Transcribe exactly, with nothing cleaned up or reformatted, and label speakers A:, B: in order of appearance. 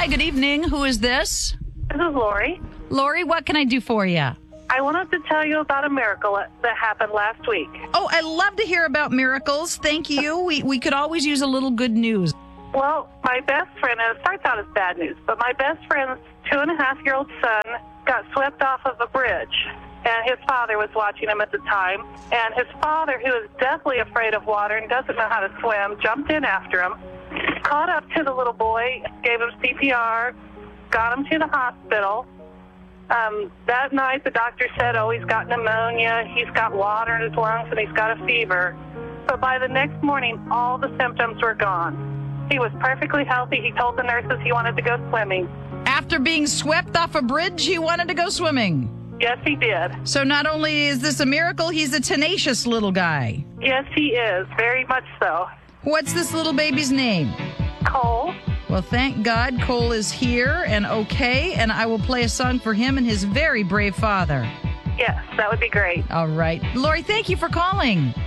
A: Hi, good evening. Who is this?
B: This is Lori.
A: Lori, what can I do for you?
B: I wanted to tell you about a miracle that happened last week.
A: Oh, I love to hear about miracles. Thank you. We we could always use a little good news.
B: Well, my best friend, and it starts out as bad news, but my best friend's two and a half year old son got swept off of a bridge, and his father was watching him at the time. And his father, who is deathly afraid of water and doesn't know how to swim, jumped in after him, caught up to the little boy, gave him C P R, got him to the hospital. Um, that night, the doctor said, oh, he's got pneumonia, he's got water in his lungs, and he's got a fever. But by the next morning, all the symptoms were gone. He was perfectly healthy. He told the nurses he wanted to go swimming.
A: After being swept off a bridge, he wanted to go swimming.
B: Yes, he did.
A: So not only is this a miracle, he's a tenacious little guy.
B: Yes, he is. Very much so.
A: What's this little baby's name?
B: Cole.
A: Well, thank God Cole is here and okay, and I will play a song for him and his very brave father.
B: Yes, that would be great.
A: All right. Lori, thank you for calling.